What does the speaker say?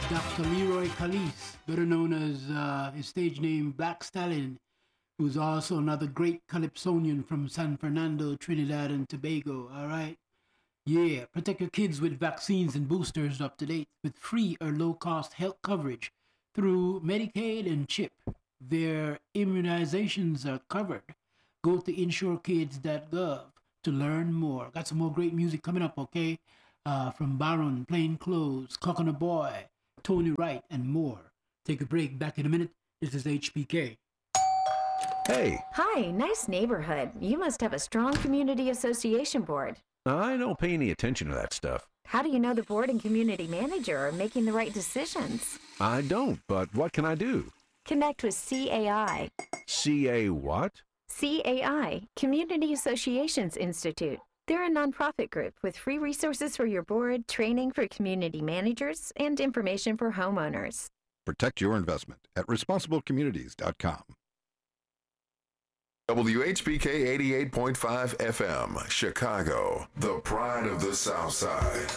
Dr. Leroy Calise, better known as his stage name Black Stallion, who's also another great calypsonian from San Fernando, Trinidad and Tobago. All right. Yeah, protect your kids with vaccines and boosters up to date with free or low cost health coverage through Medicaid and CHIP. Their immunizations are covered. Go to insurekids.gov to learn more. Got some more great music coming up, okay? From Baron, Plain Clothes, Coconut Boy, Tony Wright, and more. Take a break. Back in a minute. This is HPK. Hey. Hi, nice neighborhood. You must have a strong community association board. I don't pay any attention to that stuff. How do you know the board and community manager are making the right decisions? I don't, but what can I do? Connect with CAI. CA what? CAI, Community Associations Institute. They're a nonprofit group with free resources for your board, training for community managers, and information for homeowners. Protect your investment at responsiblecommunities.com. WHBK 88.5 FM, Chicago, the pride of the South Side.